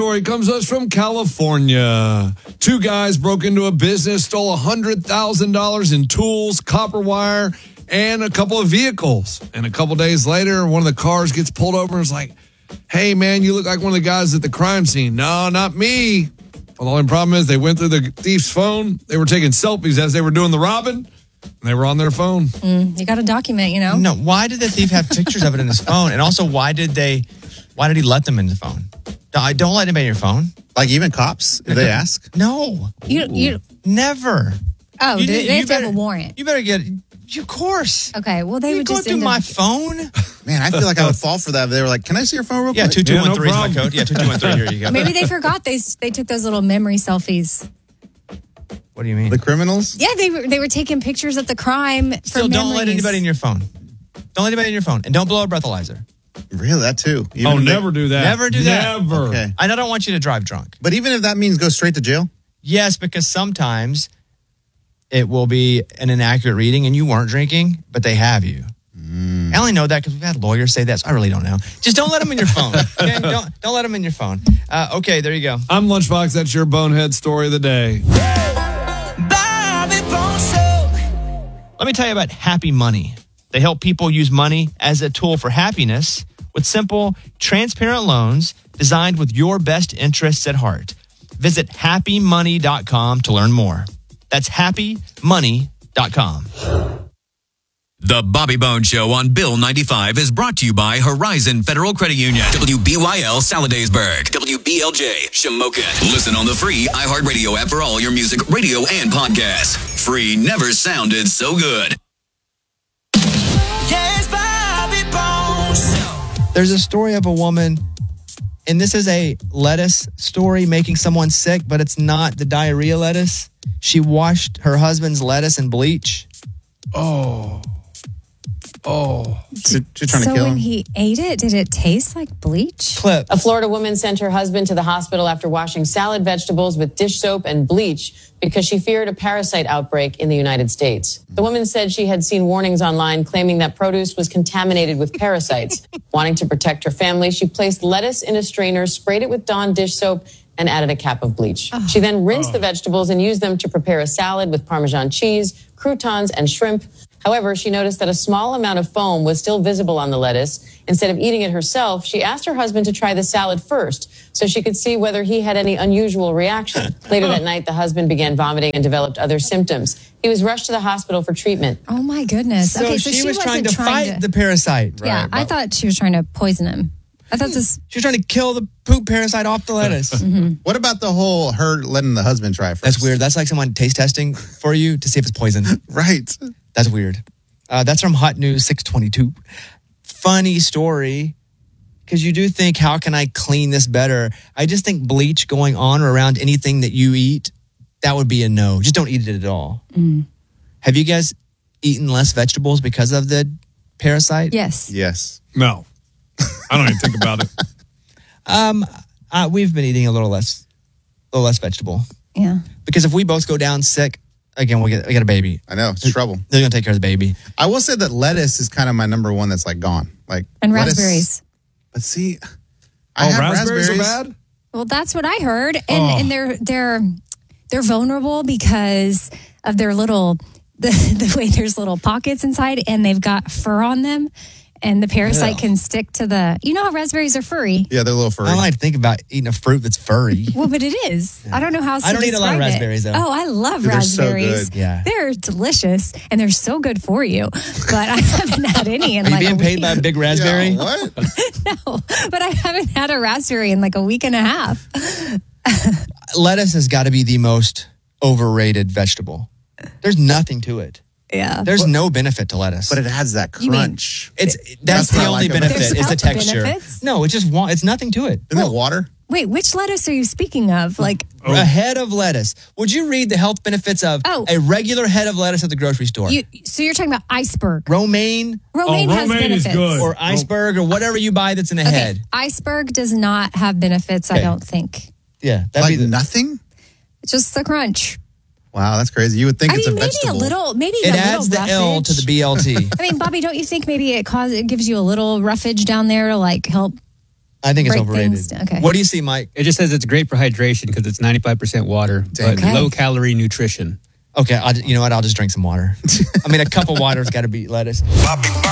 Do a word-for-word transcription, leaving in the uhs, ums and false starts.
story comes to us from California. Two guys broke into a business, stole one hundred thousand dollars in tools, copper wire, and a couple of vehicles. And a couple days later, one of the cars gets pulled over and is like, hey, man, you look like one of the guys at the crime scene. No, not me. Well, the only problem is they went through the thief's phone. They were taking selfies as they were doing the robbing. And they were on their phone. Mm, you got to document, you know? No, why did the thief have pictures of it in his phone? And also, why did they, why did he let them in the phone? Don't, don't let anybody in your phone. Like even cops, if they ask? No. You, you, Never. Oh, You they, did- they you have to have better- a warrant. You better get, of course. Okay, well, they You would go just through end my up- phone. Man, I feel like I would fall for that if they were like, can I see your phone real Yeah, quick? two two Yeah, one no three is my problem. code. Yeah, two two one three. Here you go. Maybe they forgot they they took those little memory selfies. What do you mean? The criminals? Yeah, they were they were taking pictures of the crime. For Still, don't let memories. anybody in your phone. Don't let anybody in your phone, and don't blow a breathalyzer. Really, that too. Even Oh, if they- never do that. Never do that. Never. Okay. I don't want you to drive drunk. But even if that means go straight to jail? Yes, because sometimes it will be an inaccurate reading, and you weren't drinking, but they have you. Mm. I only know that because we've had lawyers say that. So I really don't know. Just don't let them in your phone. Okay? Don't don't let them in your phone. Uh, okay, there you go. I'm Lunchbox. That's your bonehead story of the day. Let me tell you about Happy Money. They help people use money as a tool for happiness with simple, transparent loans designed with your best interests at heart. Visit happy money dot com to learn more. That's happy money dot com. The Bobby Bone Show on Bill ninety-five is brought to you by Horizon Federal Credit Union. W B Y L Saladasburg. W B L J Shamokin. Listen on the free iHeartRadio app for all your music, radio, and podcasts. Free never sounded so good. Yes, Bobby Bones. There's a story of a woman, and this is a lettuce story making someone sick, but it's not the diarrhea lettuce. She washed her husband's lettuce in bleach. Oh. Oh. She, she's trying so to kill when him? he ate it, did it taste like bleach? Clip. A Florida woman sent her husband to the hospital after washing salad vegetables with dish soap and bleach because she feared a parasite outbreak in the United States. The woman said she had seen warnings online claiming that produce was contaminated with parasites. Wanting to protect her family, she placed lettuce in a strainer, sprayed it with Dawn dish soap, and added a cap of bleach. Oh. She then rinsed oh. the vegetables and used them to prepare a salad with Parmesan cheese, croutons, and shrimp. However, she noticed that a small amount of foam was still visible on the lettuce. Instead of eating it herself, she asked her husband to try the salad first so she could see whether he had any unusual reaction. Later that night, the husband began vomiting and developed other symptoms. He was rushed to the hospital for treatment. Oh, my goodness. So, okay, so she, she was trying to trying fight to... the parasite. Yeah, right, I thought she was trying to poison him. I thought this... She was trying to kill the poop parasite off the lettuce. mm-hmm. What about the whole her letting the husband try first? That's weird. That's like someone taste testing for you to see if it's poison. Right. That's weird. Uh, that's from Hot News six twenty-two. Funny story, because you do think, how can I clean this better? I just think bleach going on or around anything that you eat, that would be a no. Just don't eat it at all. Mm. Have you guys eaten less vegetables because of the parasite? Yes. Yes. No. I don't even think about it. Um, uh, we've been eating a little less, a little less vegetable. Yeah. Because if we both go down sick, again, we get we get a baby. I know. It's trouble. They're going to take care of the baby. I will say that lettuce is kind of my number one that's like gone. Like And lettuce, raspberries. But see, I Oh, have raspberries, raspberries. are bad? Well, that's what I heard. And Oh. and they're they're they're vulnerable because of their little the, the way there's little pockets inside and they've got fur on them. And the parasite Ew. can stick to the, you know how raspberries are furry. Yeah, they're a little furry. I don't like to think about eating a fruit that's furry. Well, but it is. I don't know how else I to don't eat a lot of describe it. raspberries, though. Oh, I love Dude, they're so raspberries. good. Yeah. They're delicious and they're so good for you. But I haven't had any in Are you like being a paid week. by a big raspberry? Yeah, what? No, but I haven't had a raspberry in like a week and a half. Lettuce has got to be the most overrated vegetable. There's nothing to it. Yeah. There's no benefit to lettuce. But it has that You mean- crunch. It's That's that's, the what I only like about it. benefit There's is the health texture. benefits? No, it's just wa- it's nothing to it. Isn't it water? Wait, which lettuce are you speaking of? Like, Oh. A head of lettuce. Would you read the health benefits of Oh. a regular head of lettuce at the grocery store? you, so you're talking about iceberg. Romaine Romaine Oh, has romaine is benefits. good. or iceberg or whatever you buy that's in a Okay, head. iceberg does not have benefits, I Okay. don't think. Yeah, that'd Like be the, nothing? It's just the crunch. Wow, that's crazy. You would think I it's mean, a maybe vegetable. a little, maybe it a adds the little L to the roughage. B L T. I mean, Bobby, don't you think maybe it causes it gives you a little roughage down there to like help I think it's break overrated. things down. Okay. What do you see, Mike? It just says it's great for hydration because it's ninety-five percent water, but Okay. low calorie nutrition. Okay, I'll, you know what? I'll just drink some water. I mean, a cup of water's got to beat lettuce.